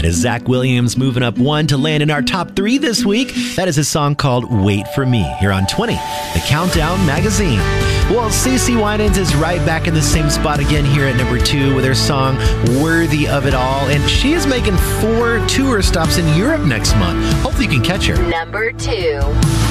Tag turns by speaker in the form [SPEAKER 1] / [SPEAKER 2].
[SPEAKER 1] is Zach Williams moving up one to land in our top 3 this week. That is a song called Wait For Me here on 20, the Countdown Magazine. Well, CeCe Winans is right back in the same spot again here at number 2 with her song Worthy of It All. And she is making 4 tour stops in Europe next month. Hopefully you can catch her.
[SPEAKER 2] Number 2.